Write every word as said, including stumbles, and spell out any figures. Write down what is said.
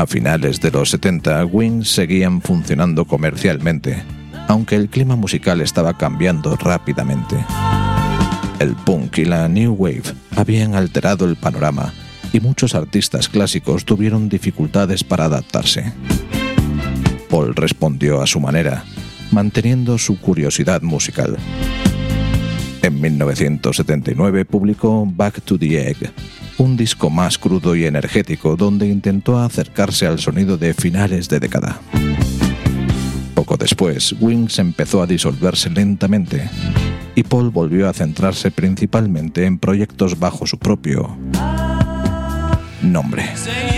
A finales de los setenta, Wings seguían funcionando comercialmente, aunque el clima musical estaba cambiando rápidamente. El punk y la new wave habían alterado el panorama y muchos artistas clásicos tuvieron dificultades para adaptarse. Paul respondió a su manera, manteniendo su curiosidad musical. En mil novecientos setenta y nueve publicó Back to the Egg, un disco más crudo y energético donde intentó acercarse al sonido de finales de década. Poco después, Wings empezó a disolverse lentamente y Paul volvió a centrarse principalmente en proyectos bajo su propio nombre.